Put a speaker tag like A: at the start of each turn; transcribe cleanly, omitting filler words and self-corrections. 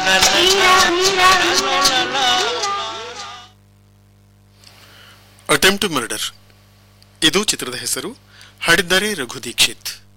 A: Attempt to murder ಇದು ಚಿತ್ರದ ಹೆಸರು. ಹಾಡಿದ್ದಾರೆ ರಘು ದೀಕ್ಷಿತ್.